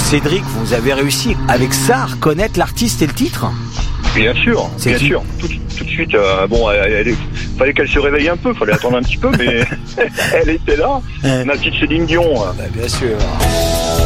Cédric, vous avez réussi avec ça à reconnaître l'artiste et le titre? Bien sûr, C'est bien qui? sûr. Tout de suite, fallait qu'elle se réveille un peu, fallait attendre un petit peu, mais elle était là. Ma petite Céline Dion. Bien sûr.